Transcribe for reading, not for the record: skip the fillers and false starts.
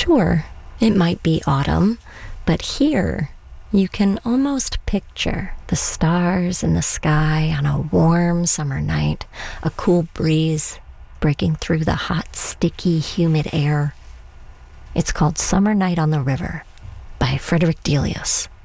Sure, it might be autumn, but here you can almost picture the stars in the sky on a warm summer night, a cool breeze breaking through the hot, sticky, humid air. It's called Summer Night on the River by Frederick Delius.